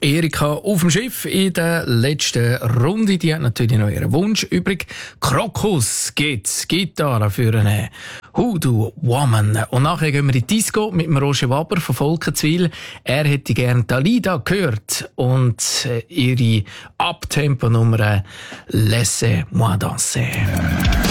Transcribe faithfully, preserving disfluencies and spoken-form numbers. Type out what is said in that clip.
Erika auf dem Schiff in der letzten Runde. Die hat natürlich noch ihren Wunsch übrig. Krokus gibt's Gitarre für eine Hoodoo Woman. Und nachher gehen wir in die Disco mit dem Roger Waber von Volkenswil. Er hätte gerne Dalida gehört und ihre Abtempo-Nummer Laissez-moi danser.